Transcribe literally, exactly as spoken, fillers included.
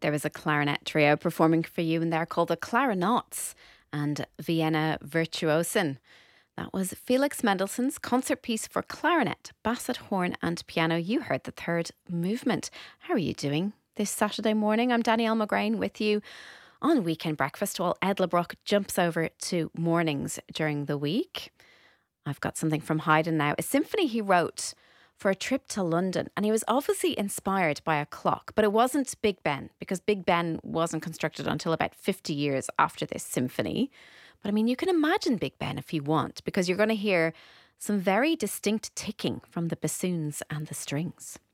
There was a clarinet trio performing for you in there called the Clarinauts and Vienna Virtuosen. That was Felix Mendelssohn's concert piece for clarinet, basset horn and piano. You heard the third movement. How are you doing this Saturday morning? I'm Danielle McGrain with you on Weekend Breakfast while Ed LeBrock jumps over to mornings during the week. I've got something from Haydn now, a symphony he wrote for a trip to London, and he was obviously inspired by a clock, but it wasn't Big Ben, because Big Ben wasn't constructed until about fifty years after this symphony. But I mean, you can imagine Big Ben if you want, because you're going to hear some very distinct ticking from the bassoons and the strings.